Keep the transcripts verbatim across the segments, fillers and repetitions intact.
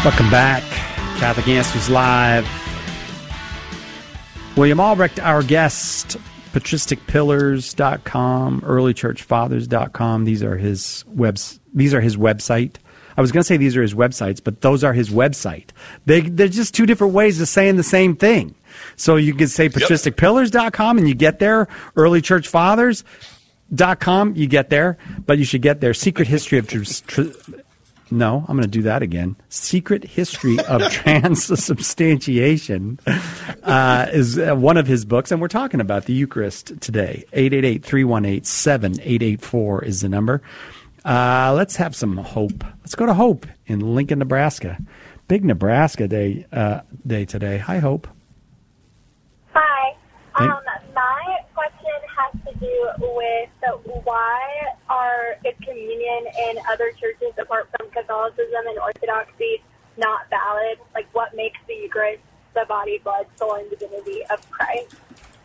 Welcome back. Catholic Answers Live. William Albrecht, our guest, patristic pillars dot com, early church fathers dot com. These are his webs. These are his website. I was going to say these are his websites, but those are his website. They, they're just two different ways of saying the same thing. So you can say patristic pillars dot com and you get there. early church fathers dot com, you get there. But you should get there. Secret History of... Tr- tr- No, I'm going to do that again. Secret History of Transubstantiation uh, is one of his books, and we're talking about the Eucharist today. eight eight eight, three one eight, seven eight eight four is the number. Uh, let's have some hope. Let's go to Hope in Lincoln, Nebraska. Big Nebraska day uh, day today. Hi, Hope. Hi. Um, my question has to do with why are is communion in other churches apart from Catholicism and Orthodoxy not valid? Like, what makes the Eucharist the body, blood, soul, and divinity of Christ?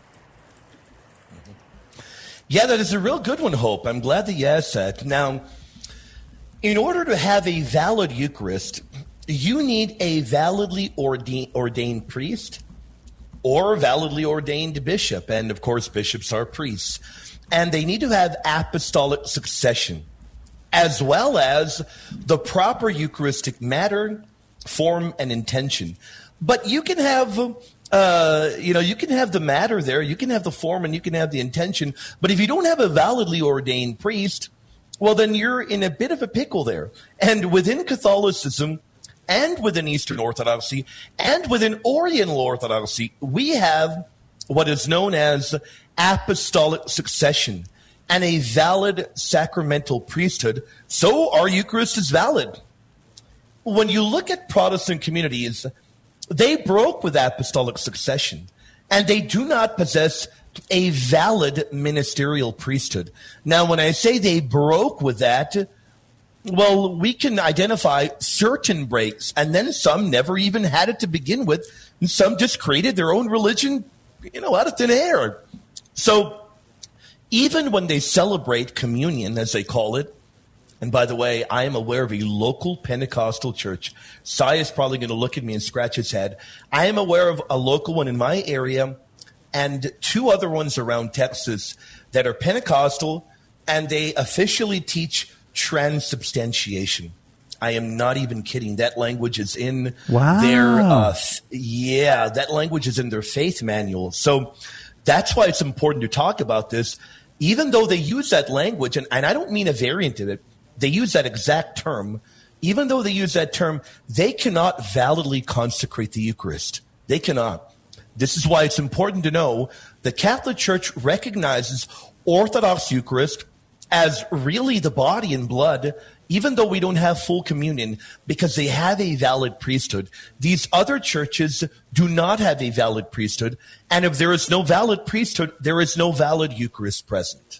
Yeah, that is a real good one, Hope. I'm glad that you asked that. Now, in order to have a valid Eucharist, you need a validly ordained, ordained priest or validly ordained bishop. And, of course, bishops are priests. And they need to have apostolic succession, as well as the proper Eucharistic matter, form, and intention. But you can have, uh, you know, you can have the matter there, you can have the form, and you can have the intention. But if you don't have a validly ordained priest, well, then you're in a bit of a pickle there. And within Catholicism, and within Eastern Orthodoxy, and within Oriental Orthodoxy, we have what is known as apostolic succession and a valid sacramental priesthood. So our Eucharist is valid. When you look at Protestant communities, they broke with apostolic succession, and they do not possess a valid ministerial priesthood. Now, when I say they broke with that, well, we can identify certain breaks, and then some never even had it to begin with, and some just created their own religion, you know, out of thin air. So even when they celebrate communion, as they call it, and by the way, I am aware of a local Pentecostal church. Sai is probably going to look at me and scratch his head. I am aware of a local one in my area and two other ones around Texas that are Pentecostal, and they officially teach transubstantiation. I am not even kidding. That language is in wow. their, uh, yeah, that language is in their faith manual. So that's why it's important to talk about this. Even though they use that language, and, and I don't mean a variant of it, they use that exact term. Even though they use that term, they cannot validly consecrate the Eucharist. They cannot. This is why it's important to know the Catholic Church recognizes Orthodox Eucharist as really the body and blood, even though we don't have full communion, because they have a valid priesthood. These other churches do not have a valid priesthood, and if there is no valid priesthood, there is no valid Eucharist present.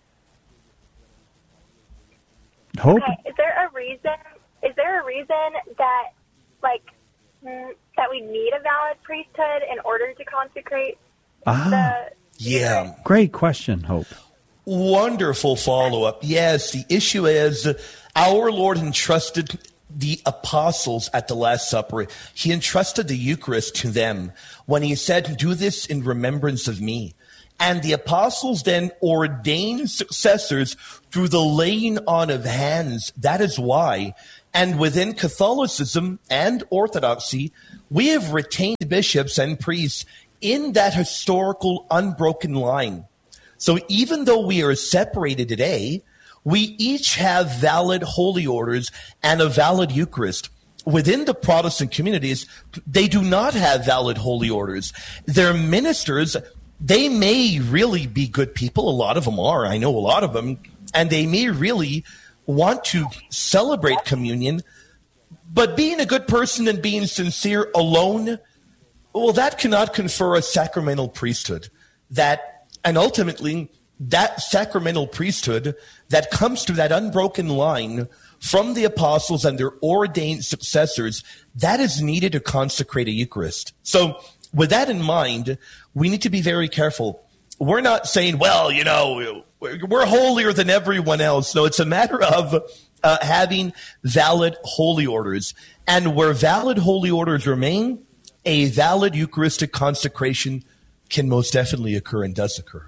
Hope. Okay, is there a reason? Is there a reason that, like, mm, that we need a valid priesthood in order to consecrate ah, the? Yeah, great question, Hope. Wonderful follow-up. Yes, the issue is our Lord entrusted the apostles at the Last Supper. He entrusted the Eucharist to them when he said, "Do this in remembrance of me." And the apostles then ordained successors through the laying on of hands. That is why. And within Catholicism and Orthodoxy, we have retained bishops and priests in that historical unbroken line. So even though we are separated today, we each have valid holy orders and a valid Eucharist. Within the Protestant communities, they do not have valid holy orders. Their ministers, they may really be good people. A lot of them are. I know a lot of them. And they may really want to celebrate communion. But being a good person and being sincere alone, well, that cannot confer a sacramental priesthood. That And ultimately, that sacramental priesthood that comes through that unbroken line from the apostles and their ordained successors, that is needed to consecrate a Eucharist. So with that in mind, we need to be very careful. We're not saying, well, you know, we're holier than everyone else. No, it's a matter of uh, having valid holy orders. And where valid holy orders remain, a valid Eucharistic consecration can most definitely occur and does occur.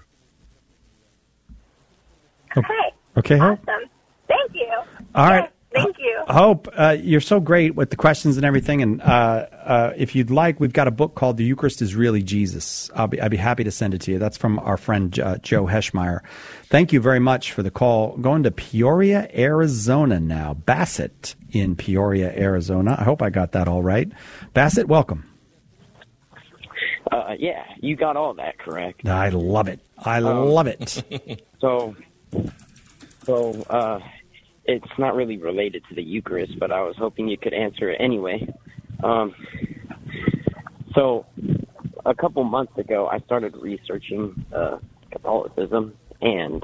Okay. Okay, Hope. Awesome. Thank you. All right. Yes, thank you. Hope, uh, you're so great with the questions and everything. And uh, uh, if you'd like, we've got a book called The Eucharist is Really Jesus. I'll be, I'd be happy to send it to you. That's from our friend uh, Joe Heschmeyer. Thank you very much for the call. Going to Peoria, Arizona now. Bassett in Peoria, Arizona. I hope I got that all right. Bassett, welcome. Uh, yeah, you got all that correct. I love it. I Um, love it. So, so uh, it's not really related to the Eucharist, but I was hoping you could answer it anyway. Um, so, a couple months ago, I started researching uh, Catholicism, and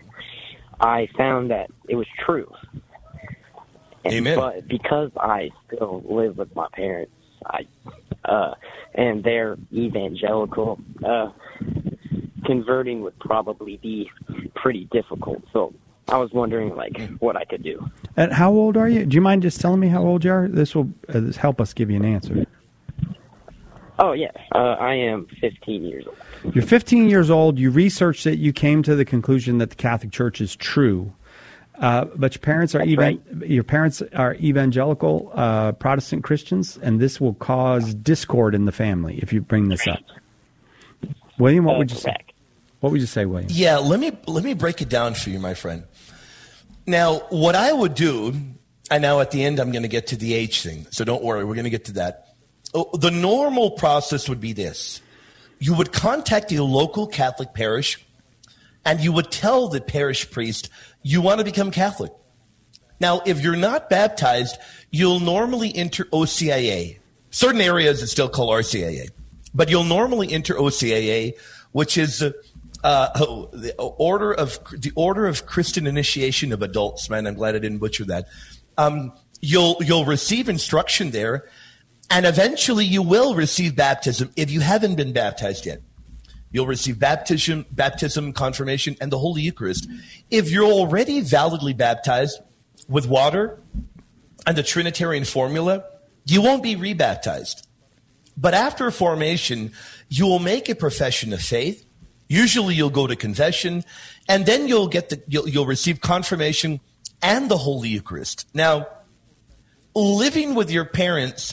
I found that it was true. And, Amen. But because I still live with my parents, I uh, and they're evangelical, uh, converting would probably be pretty difficult. So I was wondering, like, what I could do. And how old are you? Do you mind just telling me how old you are? This will uh, this help us give you an answer. Oh, yeah. Uh, I am fifteen years old. You're fifteen years old. You researched it. You came to the conclusion that the Catholic Church is true. Uh, but your parents are That's even right. your parents are evangelical uh, Protestant Christians, and this will cause discord in the family if you bring this up. William, what Uh, would you say? correct. What would you say, William? Yeah, let me let me break it down for you, my friend. Now, what I would do, and now at the end I'm going to get to the age thing, so don't worry, we're going to get to that. Oh, the normal process would be this. You would contact a local Catholic parish, and you would tell the parish priest you want to become Catholic. Now, if you're not baptized, you'll normally enter O C I A. Certain areas it's still called R C I A. But you'll normally enter O C I A, which is uh, uh, the order of the Order of Christian Initiation of Adults. Man, I'm glad I didn't butcher that. Um, you'll you'll receive instruction there, and eventually you will receive baptism if you haven't been baptized yet. You'll receive baptism, baptism, confirmation, and the Holy Eucharist. If you're already validly baptized with water and the Trinitarian formula, you won't be rebaptized. But after formation, you will make a profession of faith. Usually you'll go to confession, and then you'll get the you'll, you'll receive confirmation and the Holy Eucharist. Now, living with your parents,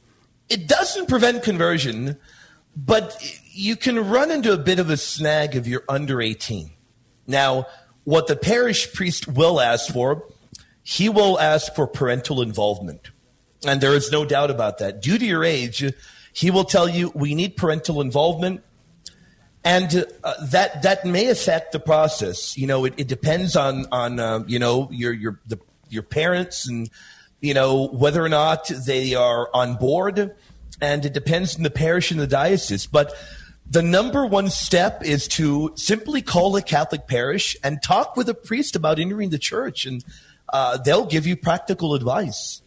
it doesn't prevent conversion, but you can run into a bit of a snag if you're under eighteen. Now, what the parish priest will ask for, he will ask for parental involvement. And there is no doubt about that. Due to your age, he will tell you we need parental involvement. And uh, that that may affect the process. You know, it, it depends on, on uh, you know, your your the, your parents and, you know, whether or not they are on board. And it depends on the parish and the diocese. But the number one step is to simply call a Catholic parish and talk with a priest about entering the church, and uh, they'll give you practical advice.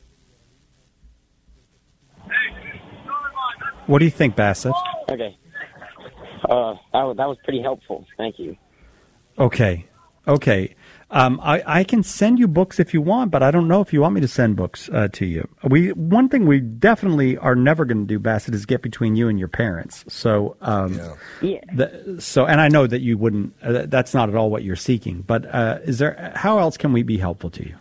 What do you think, Bassett? Okay. Uh, that, was, that was pretty helpful. Thank you. Okay. Okay. Um, I, I can send you books if you want, but I don't know if you want me to send books uh, to you. We One thing we definitely are never going to do, Bassett, is get between you and your parents. So, um, Yeah. Yeah. the, so, and I know that you wouldn't. Uh, that's not at all what you're seeking. But uh, is there? How else can we be helpful to you?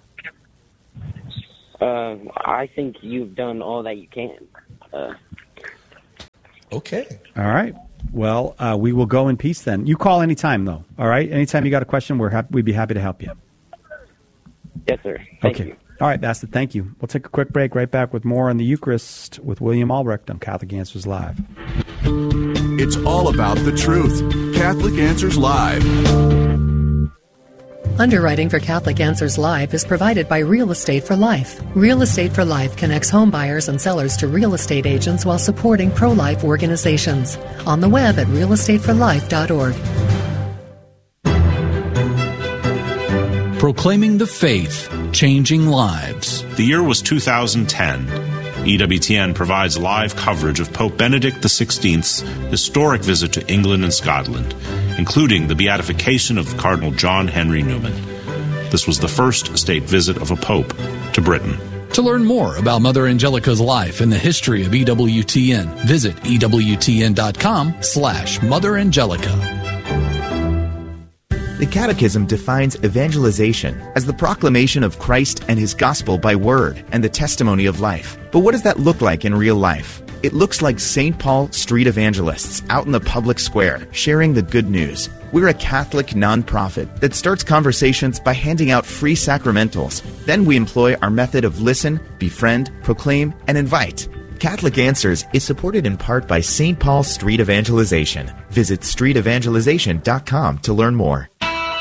Uh, I think you've done all that you can. Uh, Okay. All right. Well, uh, we will go in peace then. You call anytime, though. All right. Anytime you got a question, we're happy, we'd be happy to help you. yes, sir. Thank okay. you. All right, Bassett. Thank you. We'll take a quick break. Right back with more on the Eucharist with William Albrecht on Catholic Answers Live. It's all about the truth. Catholic Answers Live. Underwriting for Catholic Answers Live is provided by Real Estate for Life. Real Estate for Life connects home buyers and sellers to real estate agents while supporting pro-life organizations. On the web at real estate for life dot org. Proclaiming the faith, changing lives. The year was two thousand ten. E W T N provides live coverage of Pope Benedict the sixteenth's historic visit to England and Scotland, including the beatification of Cardinal John Henry Newman. This was the first state visit of a pope to Britain. To learn more about Mother Angelica's life and the history of E W T N, visit ewtn.com slash Mother Angelica. The Catechism defines evangelization as the proclamation of Christ and His gospel by word and the testimony of life. But what does that look like in real life? It looks like Saint Paul street evangelists out in the public square sharing the good news. We're a Catholic nonprofit that starts conversations by handing out free sacramentals. Then we employ our method of listen, befriend, proclaim, and invite. Catholic Answers is supported in part by Saint Paul Street Evangelization. Visit street evangelization dot com to learn more.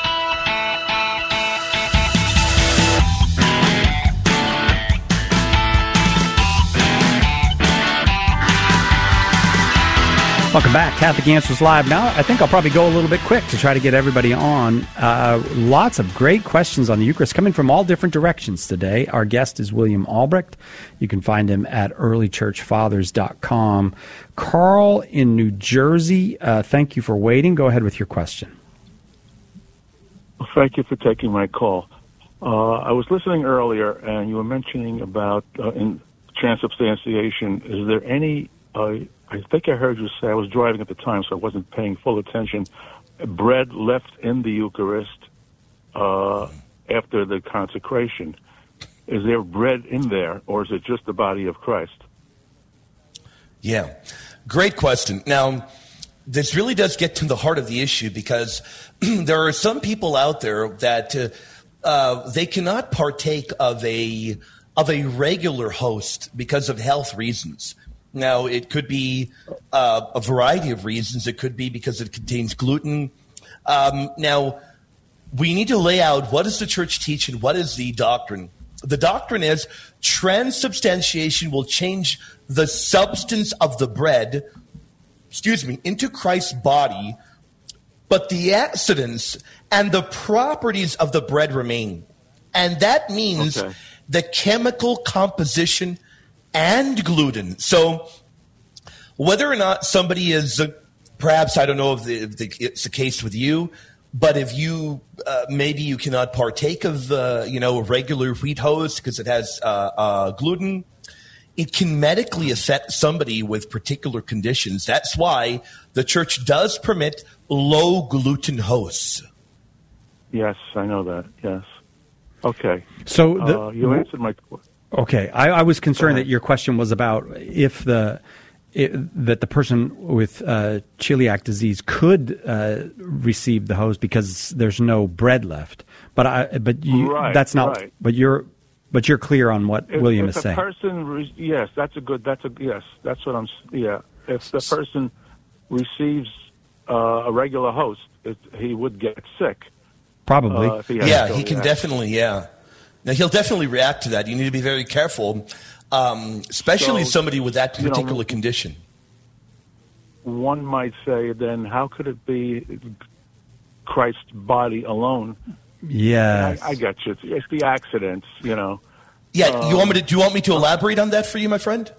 Welcome back. Catholic Answers Live. Now, I think I'll probably go a little bit quick to try to get everybody on. Uh, lots of great questions on the Eucharist coming from all different directions today. Our guest is William Albrecht. You can find him at early church fathers dot com. Carl in New Jersey, uh, thank you for waiting. Go ahead with your question. Well, thank you for taking my call. Uh, I was listening earlier, and you were mentioning about uh, in transubstantiation. Is there any... Uh, I think I heard you say, I was driving at the time, so I wasn't paying full attention, bread left in the Eucharist uh, after the consecration. Is there bread in there, or is it just the body of Christ? Yeah, great question. Now, this really does get to the heart of the issue, because there are some people out there that uh, uh, they cannot partake of a of a regular host because of health reasons. Now, it could be uh, a variety of reasons. It could be because it contains gluten. Um, now, we need to lay out what does the church teach and what is the doctrine. The doctrine is transubstantiation will change the substance of the bread, excuse me, into Christ's body, but the accidents and the properties of the bread remain. And that means okay. the chemical composition and gluten. So whether or not somebody is, uh, perhaps, I don't know if, the, if the, it's the case with you, but if you, uh, maybe you cannot partake of, uh, you know, regular wheat host because it has uh, uh, gluten, it can medically affect somebody with particular conditions. That's why the church does permit low gluten hosts. Yes, I know that, yes. Okay. So the, uh, you answered my question. Okay, I, I was concerned that your question was about if the it, that the person with uh, celiac disease could uh, receive the host because there's no bread left. But I, but you, right, that's not. Right. But you're, but you're clear on what if, William if is saying. Person re- yes, that's a good. That's a yes. That's what I'm. Yeah, if the person receives uh, a regular host, it, he would get sick. Probably. Uh, he yeah, he can definitely. Yeah. Now, he'll definitely react to that. You need to be very careful, um, especially so, somebody with that particular you know, condition. One might say, then, how could it be Christ's body alone? Yeah, I, I get you. It's, it's the accidents, you know. Yeah, um, you want me to? Do you want me to elaborate on that for you, my friend?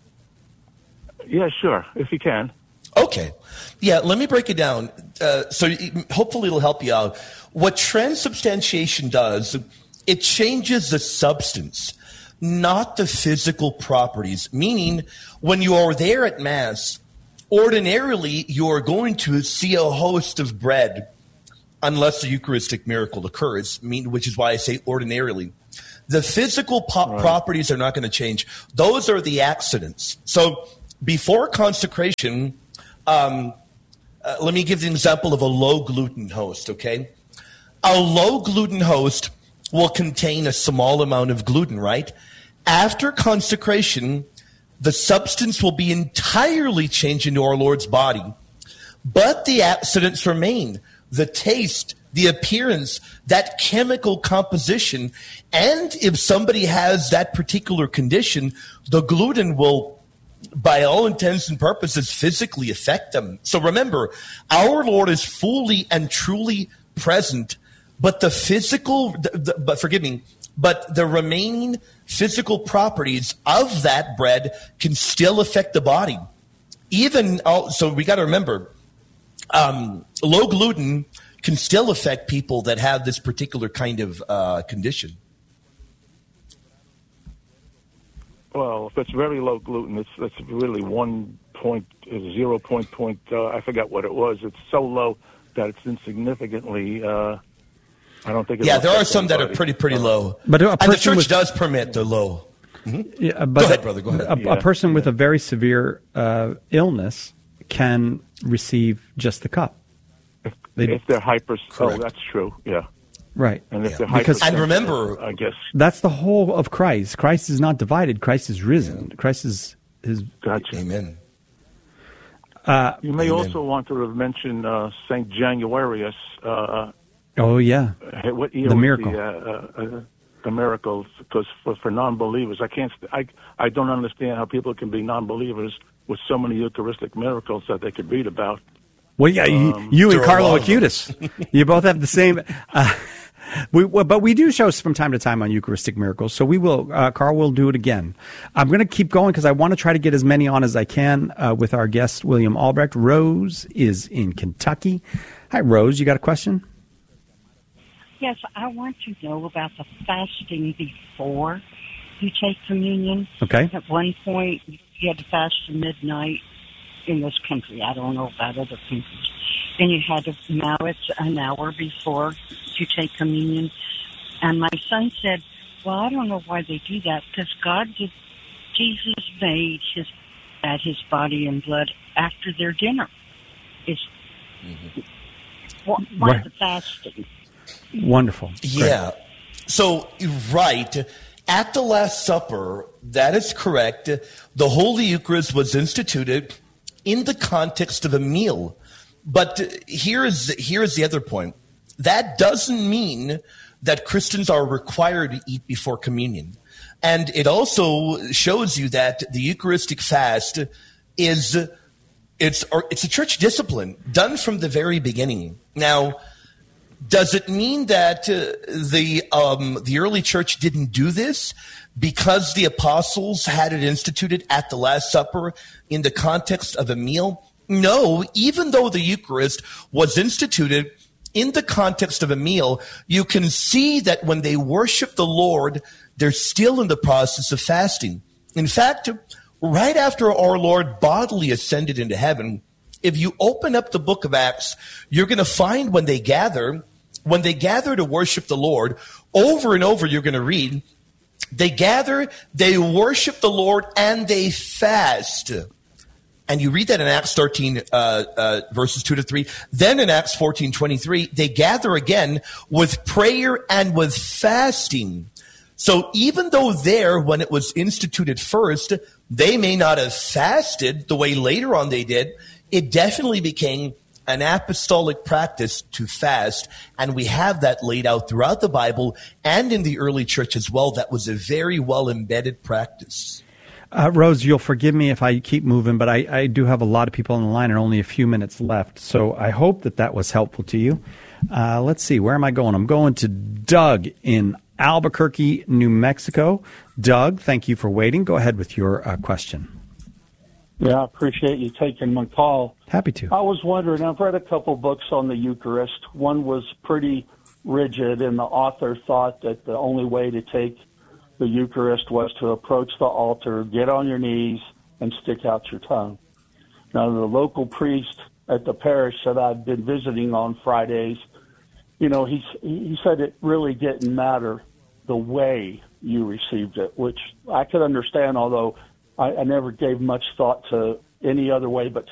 Yeah, sure, if you can. Okay. Yeah, let me break it down. Uh, so hopefully it'll help you out. What transubstantiation does, it changes the substance, not the physical properties. Meaning, when you are there at Mass, ordinarily you are going to see a host of bread, unless a Eucharistic miracle occurs, which is why I say ordinarily. The physical po- right. properties are not going to change. Those are the accidents. So before consecration, um, uh, let me give the example of a low-gluten host, okay? A low-gluten host will contain a small amount of gluten, right? After consecration, the substance will be entirely changed into our Lord's body, but the accidents remain. The taste, the appearance, that chemical composition, and if somebody has that particular condition, the gluten will, by all intents and purposes, physically affect them. So remember, our Lord is fully and truly present, but the physical, the, the, but forgive me, but the remaining physical properties of that bread can still affect the body. Even, so we got to remember, um, low gluten can still affect people that have this particular kind of uh, condition. Well, if it's very low gluten, it's it's really one point zero point point. Uh, I forgot what it was. It's so low that it's insignificantly. Uh, I don't think. It yeah, there are some anybody. that are pretty pretty low. But a and the church with, does permit the low. Mm-hmm. Yeah, but go ahead, brother. Go ahead. A, yeah. a person with a very severe uh, illness can receive just the cup. If, they, if they're hyper, oh, that's true. Yeah. Right. And if yeah. they're because, and remember, I guess that's the whole of Christ. Christ is not divided. Christ is risen. Yeah. Christ is his. Gotcha. Amen. Uh, you may Amen. also want to have mentioned uh, Saint Januarius. Uh, oh yeah. What year the was miracle. The, uh, uh, the miracles, because for, for non-believers, I can't. I I don't understand how people can be non-believers with so many Eucharistic miracles that they could read about. Well, yeah, um, you, you and Carlo Acutis, you both have the same. Uh, we, but we do shows from time to time on Eucharistic miracles, so we will. Uh, Carl will do it again. I'm going to keep going because I want to try to get as many on as I can uh, with our guest William Albrecht. Rose is in Kentucky. Hi, Rose. You got a question? Yes, I want to know about the fasting before you take communion. Okay. At one point, you had to fast to midnight in this country. I don't know about other countries. And you had to, now it's an hour before you take communion. And my son said, well, I don't know why they do that, because God did, Jesus made his, at his body and blood after their dinner. Is mm-hmm. why, why right. the fasting? Wonderful. Yeah. Great. So, right. At the Last Supper, that is correct. The Holy Eucharist was instituted in the context of a meal. But here is, here is the other point. That doesn't mean that Christians are required to eat before communion. And it also shows you that the Eucharistic fast is, it's, it's a church discipline done from the very beginning. Now, does it mean that uh, the um, the early church didn't do this because the apostles had it instituted at the Last Supper in the context of a meal? No, even though the Eucharist was instituted in the context of a meal, you can see that when they worship the Lord, they're still in the process of fasting. In fact, right after our Lord bodily ascended into heaven, if you open up the book of Acts, you're going to find when they gather, when they gather to worship the Lord, over and over you're going to read, they gather, they worship the Lord, and they fast. And you read that in Acts thirteen, uh, uh, verses two to three. Then in Acts fourteen twenty-three, they gather again with prayer and with fasting. So even though there, when it was instituted first, they may not have fasted the way later on they did, it definitely became an apostolic practice to fast, and we have that laid out throughout the Bible and in the early church as well. That was a very well embedded practice. Uh, Rose, you'll forgive me if I keep moving, but I, I do have a lot of people on the line and only a few minutes left, so I hope that that was helpful to you. Uh, let's see, where am I going? I'm going to Doug in Albuquerque, New Mexico. Doug, thank you for waiting. Go ahead with your uh, question. Yeah, I appreciate you taking my call. Happy to. I was wondering, I've read a couple books on the Eucharist. One was pretty rigid, and the author thought that the only way to take the Eucharist was to approach the altar, get on your knees, and stick out your tongue. Now, the local priest at the parish that I've been visiting on Fridays, you know, he, he said it really didn't matter the way you received it, which I could understand, although I, I never gave much thought to any other way but